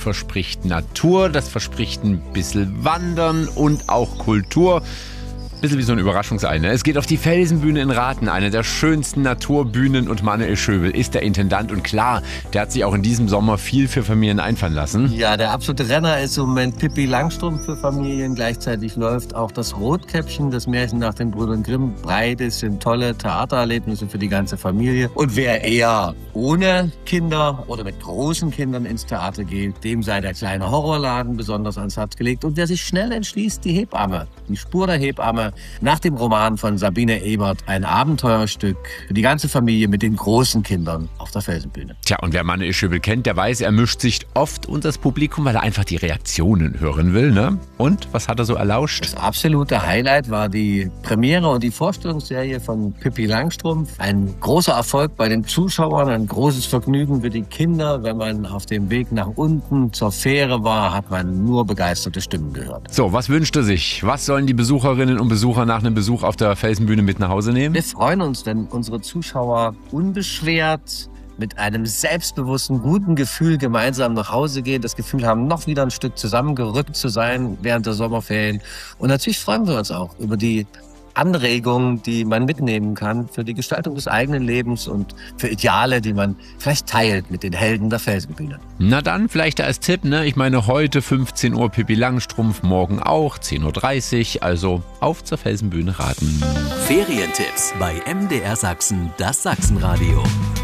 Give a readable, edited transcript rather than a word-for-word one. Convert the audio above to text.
verspricht Natur, das verspricht ein bisschen Wandern und auch Kultur. Bisschen wie so ein Überraschungsei, ne? Es geht auf die Felsenbühne in Rathen, eine der schönsten Naturbühnen, und Manuel Schöbel ist der Intendant. Und klar, der hat sich auch in diesem Sommer viel für Familien einfallen lassen. Ja, der absolute Renner ist im Moment Pippi Langstrumpf für Familien. Gleichzeitig läuft auch das Rotkäppchen, das Märchen nach den Brüdern Grimm. Beides sind tolle Theatererlebnisse für die ganze Familie. Und wer eher ohne Kinder oder mit großen Kindern ins Theater geht, dem sei der kleine Horrorladen besonders ans Herz gelegt. Und wer sich schnell entschließt, die Hebamme, die Spur der Hebamme, nach dem Roman von Sabine Ebert, ein Abenteuerstück für die ganze Familie mit den großen Kindern auf der Felsenbühne. Tja, und wer Manuel Schöbel kennt, der weiß, er mischt sich oft unter das Publikum, weil er einfach die Reaktionen hören will, ne? Und, was hat er so erlauscht? Das absolute Highlight war die Premiere und die Vorstellungsserie von Pippi Langstrumpf. Ein großer Erfolg bei den Zuschauern, ein großes Vergnügen für die Kinder. Wenn man auf dem Weg nach unten zur Fähre war, hat man nur begeisterte Stimmen gehört. So, was wünscht er sich? Was sollen die Besucherinnen und Besucher nach einem Besuch auf der Felsenbühne mit nach Hause nehmen? Wir freuen uns, wenn unsere Zuschauer unbeschwert mit einem selbstbewussten, guten Gefühl gemeinsam nach Hause gehen, das Gefühl haben, noch wieder ein Stück zusammengerückt zu sein während der Sommerferien. Und natürlich freuen wir uns auch über die Anregungen, die man mitnehmen kann für die Gestaltung des eigenen Lebens und für Ideale, die man vielleicht teilt mit den Helden der Felsenbühne. Na dann, vielleicht als Tipp, ne? Ich meine, heute 15 Uhr Pippi Langstrumpf, morgen auch 10.30 Uhr, also auf zur Felsenbühne Rathen. Ferientipps bei MDR Sachsen, das Sachsenradio.